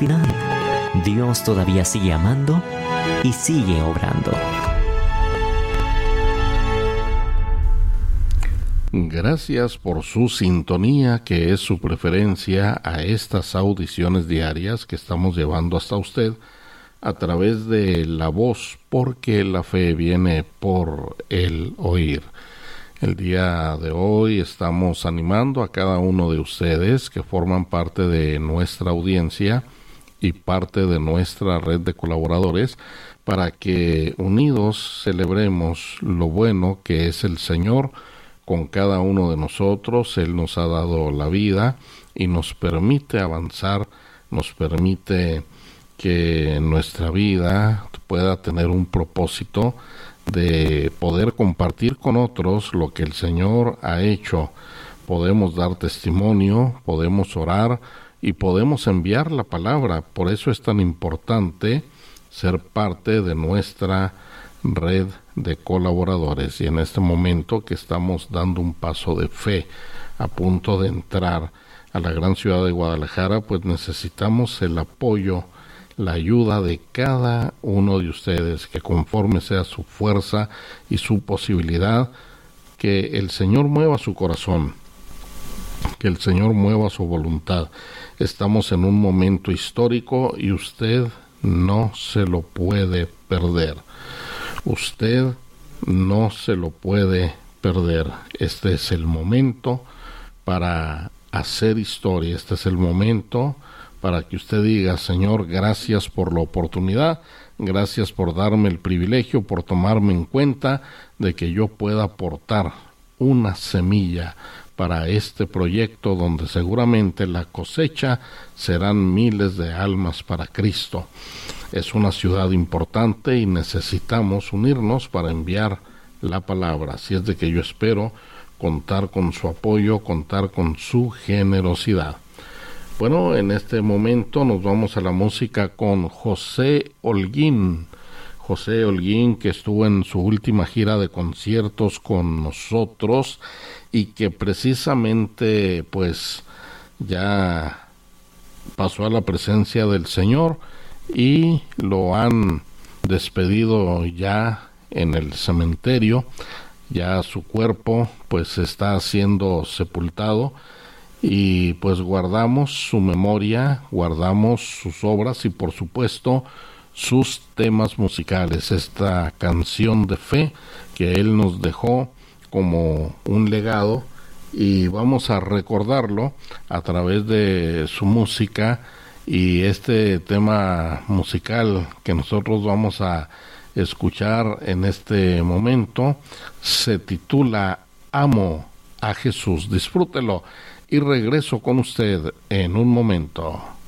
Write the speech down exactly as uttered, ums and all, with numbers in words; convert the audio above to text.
final, Dios todavía sigue amando y sigue obrando. Gracias por su sintonía, que es su preferencia a estas audiciones diarias que estamos llevando hasta usted a través de la voz, porque la fe viene por el oír. El día de hoy estamos animando a cada uno de ustedes que forman parte de nuestra audiencia y parte de nuestra red de colaboradores para que unidos celebremos lo bueno que es el Señor con cada uno de nosotros. Él nos ha dado la vida y nos permite avanzar, nos permite que nuestra vida pueda tener un propósito de poder compartir con otros lo que el Señor ha hecho. Podemos dar testimonio, podemos orar y podemos enviar la palabra. Por eso es tan importante ser parte de nuestra red de colaboradores, y en este momento que estamos dando un paso de fe a punto de entrar a la gran ciudad de Guadalajara, pues necesitamos el apoyo, la ayuda de cada uno de ustedes, que conforme sea su fuerza y su posibilidad, que el Señor mueva su corazón, que el Señor mueva su voluntad. Estamos en un momento histórico y usted no se lo puede perder. Usted no se lo puede perder. Este es el momento para hacer historia. Este es el momento para que usted diga: Señor, gracias por la oportunidad, gracias por darme el privilegio, por tomarme en cuenta de que yo pueda aportar una semilla para este proyecto donde seguramente la cosecha serán miles de almas para Cristo. Es una ciudad importante y necesitamos unirnos para enviar la palabra. Así es de que yo espero contar con su apoyo, contar con su generosidad. Bueno, en este momento nos vamos a la música con José Holguín. José Holguín, que estuvo en su última gira de conciertos con nosotros y que precisamente pues ya pasó a la presencia del Señor y lo han despedido ya en el cementerio. Ya su cuerpo pues está siendo sepultado y pues guardamos su memoria, guardamos sus obras y por supuesto sus temas musicales, esta canción de fe que él nos dejó como un legado, y vamos a recordarlo a través de su música. Y este tema musical que nosotros vamos a escuchar en este momento se titula Amo a Jesús. Disfrútelo y regreso con usted en un momento.